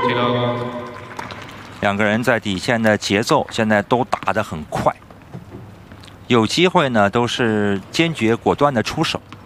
两个人在底线的节奏现在都打得很快，有机会呢都是坚决果断的出手。